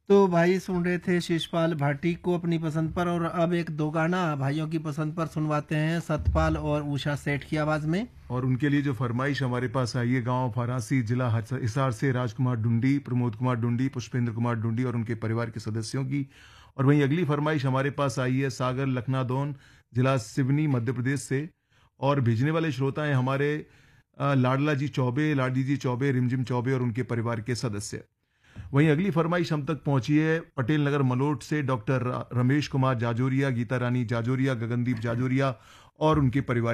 तो भाई सुन रहे थे शिशपाल भाटी को अपनी पसंद पर, और अब एक दो गाना भाइयों की पसंद पर सुनवाते हैं सतपाल और उषा सेठ की आवाज में। और उनके लिए जो फरमाइश हमारे पास आई है, गांव फरासी, जिला हिसार से राजकुमार Dundee, Pramod Kumar Dundee, Pushpendra Kumar Dundee और उनके परिवार के सदस्यों की। और वहीं अगली फरमाइश हमारे पास आई है सागर लखनादौन, जिला सिवनी, मध्य प्रदेश से। और भेजने वाले श्रोता हैं हमारे लाडला जी चौबे, लाडी जी चौबे, रिमझिम चौबे और उनके परिवार के सदस्य। वहीं अगली फरमाइश हम तक पहुंची है पटेल नगर मलोट से डॉक्टर रमेश कुमार जाजोरिया, गीता रानी जाजोरिया, गगनदीप जाजोरिया और उनके परिवार